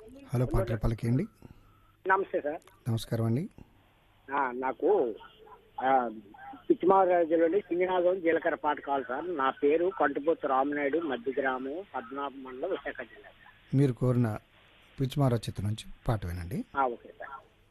Hello, పాటలు పలికేయండి. నమస్తే sir. నమస్కారం అండి. నాకు పిచ్చిమారాజులోని సింగనాథం జీలకర్ర పాట కావాలి సార్. నా పేరు కంటుపోతు రామనాయుడు, మధ్య గ్రామం, పద్మనాభ మండలం, విశాఖ జిల్లా. మీరు కోరిన పిచ్చిమారా చిత్రం నుంచి పాట వినండి. Okay sir.